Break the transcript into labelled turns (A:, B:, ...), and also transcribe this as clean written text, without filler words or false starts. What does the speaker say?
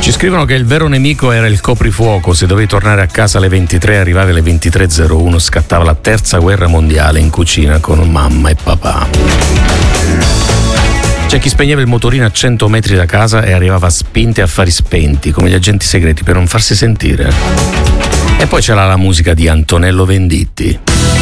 A: Ci scrivono che il vero nemico era il coprifuoco. Se dovevi tornare a casa alle 23 arrivavi alle 23:01, scattava la terza guerra mondiale in cucina con mamma e papà. C'è chi spegneva il motorino a 100 metri da casa e arrivava a spinte e affari spenti, come gli agenti segreti, per non farsi sentire. E poi c'era la musica di Antonello Venditti.